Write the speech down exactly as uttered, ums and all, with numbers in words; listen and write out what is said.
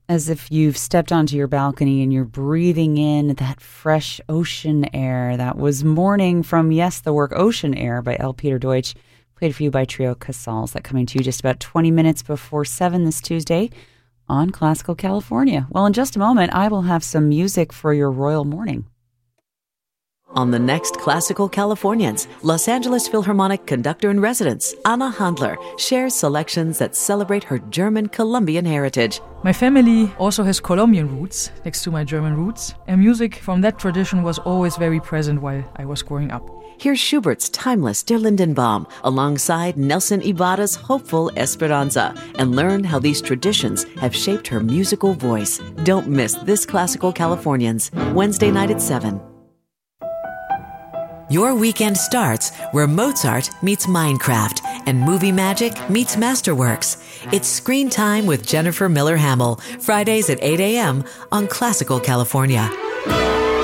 as if you've stepped onto your balcony and you're breathing in that fresh ocean air. That was Morning from, yes, the work Ocean Air by L. Peter Deutsch, played for you by Trio Casals. That coming to you just about twenty minutes before seven this Tuesday on Classical California. Well, in just a moment, I will have some music for your royal morning. On the next Classical Californians, Los Angeles Philharmonic conductor-in-residence Anna Handler shares selections that celebrate her German-Colombian heritage. My family also has Colombian roots, next to my German roots, and music from that tradition was always very present while I was growing up. Here's Schubert's timeless Der Lindenbaum alongside Nelson Ibarra's hopeful Esperanza, and learn how these traditions have shaped her musical voice. Don't miss this Classical Californians, Wednesday night at seven. Your weekend starts where Mozart meets Minecraft and movie magic meets Masterworks. It's Screen Time with Jennifer Miller Hamill, Fridays at eight a.m. on Classical California.